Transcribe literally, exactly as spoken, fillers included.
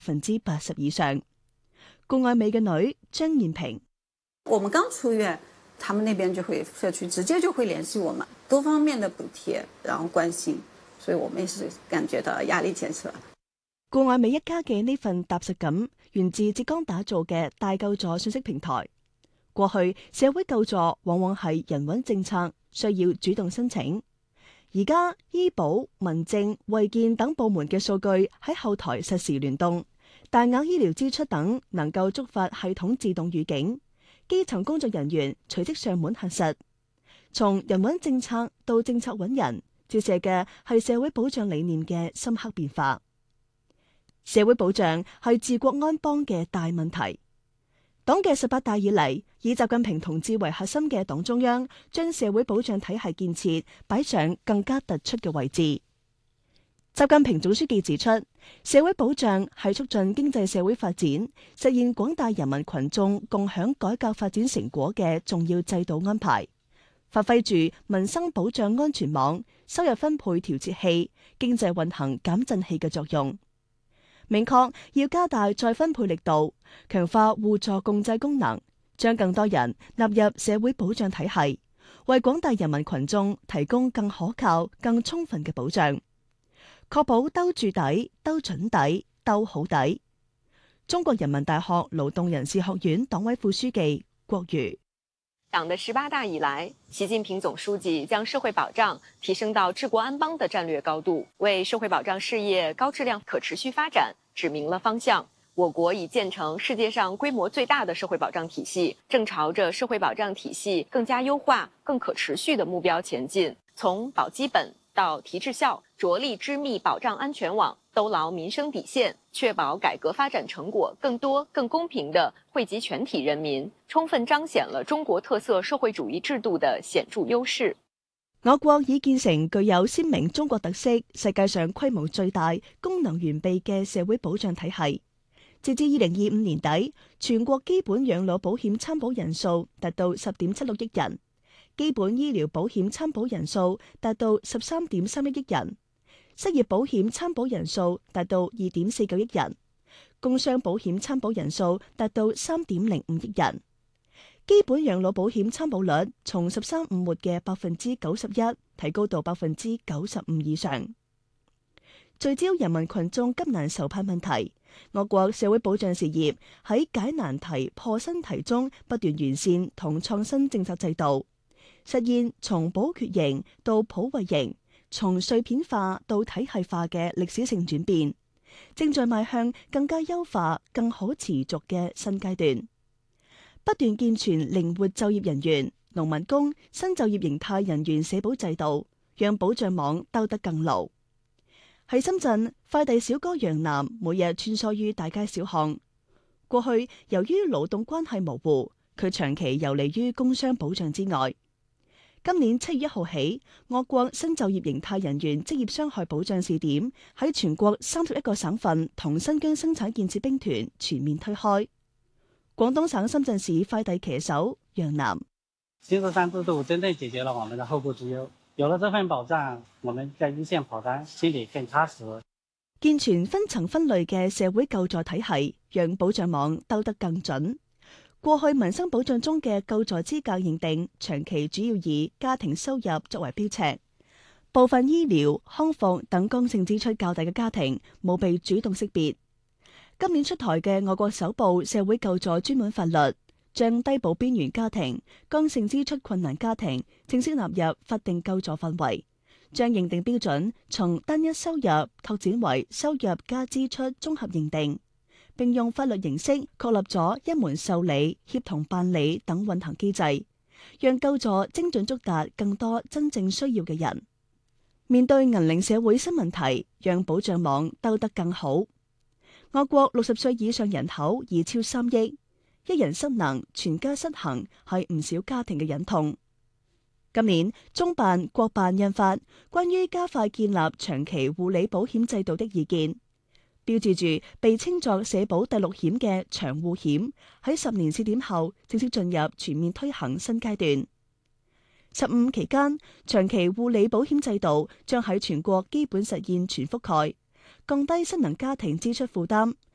分之八十以上。顧愛美嘅女張燕平， 我們剛出院，他們那邊就會社區直接就會聯繫我們，多方面的補貼，然後關心，所以我們也是感覺到壓力減少。 顧愛美一家嘅呢份踏實感，源自浙江打造嘅大救助信息平台。過去社會救助往往係人穩政策，需要主動申請。而家醫保、民政、衛健等部門嘅數據喺後台實時聯動，大額醫療支出等能夠觸發系統自動預警，基層工作人員隨即上門核實。從人穩政策到政策穩人，折射嘅係社會保障理念嘅深刻變化。社會保障係治國安邦嘅大問題。黨嘅十八大以嚟，以習近平同志為核心嘅黨中央，將社會保障體系建設擺上更加突出嘅位置。習近平總書記指出，社會保障係促進經濟社會發展、實現廣大人民群眾共享改革發展成果嘅重要制度安排，發揮住民生保障安全網、收入分配調節器、經濟運行減震器嘅作用。明確要加大再分配力度，強化互助共濟功能，將更多人納入社會保障體系，為廣大人民群眾提供更可靠、更充分嘅保障，確保兜住底、兜準底、兜好底。中國人民大學勞動人事學院黨委副書記郭瑜。 黨的十八大以來，習近平總書記將社會保障提升到治國安邦的戰略高度，為社會保障事業高質量可持續發展指明了方向。我國已建成世界上規模最大的社會保障體系，正朝着社會保障體系更加優化、更可持續的目標前進。從保基本到提質效，着力織密保障安全網，兜牢民生底線，確保改革發展成果更多、更公平地惠及全體人民，充分彰顯了中國特色社會主義制度的顯著優勢。 我國已建成具有鮮明中國特色、世界上規模最大、功能完備嘅社會保障體系。截至二零二五年底，全國基本養老保險參保人數達到十點七六億人，基本醫療保險參保人數達到十三點三一億人，失業保險參保人數達到二點四九億人，工傷保險參保人數達到三點零五億人。基本養老保險參保率從十三五末嘅百分之九十一提高到百分之九十五以上。聚焦人民群眾急難愁盼問題，我國社會保障事業喺解難題、破新題中不斷完善同創新政策制度，實現從保缺型到普惠型、從碎片化到體系化嘅歷史性轉變，正在邁向更加優化、更可持續嘅新階段。不斷健全靈活就業人員、農民工、新就業形態人員社保制度，讓保障網兜得更牢。喺深圳，快遞小哥楊楠每日穿梭於大街小巷。過去由於勞動關係模糊，佢長期游離於工傷保障之外。今年七月一號起，我國新就業形態人員職業傷害保障試點喺全國三十一個省份同新疆生產建設兵團全面推開。廣東省深圳市快遞騎手楊楠： 新十三制度真正解決了我們的後顧之憂。有了這份保障，我們在一線跑單，心裏更踏實。 健全分層分類嘅社會救助體系，讓保障網兜得更準。過去民生保障中嘅救助資格認定，長期主要以家庭收入作為標尺，部分醫療、康復等剛性支出較大嘅家庭冇被主動識別。今年出台嘅我國首部社會救助專門法律，將低保邊緣家庭、剛性支出困難家庭正式納入法定救助範圍，將認定標準從單一收入拓展為收入加支出綜合認定，並用法律形式確立咗一門受理、協同辦理等運行機制，讓救助精準觸達更多真正需要嘅人。面對銀齡社會新問題，讓保障網兜得更好。我國六十歲以上人口已超三億。一人失能，全家失衡，係唔少家庭嘅忍痛。今年中辦、國辦印發關於加快建立長期護理保險制度的意見，標誌住被稱作社保第六險嘅長護險喺十年試點後正式進入全面推行新階段。十五期間，長期護理保險制度將喺全國基本實現全覆蓋，降低失能家庭支出負擔，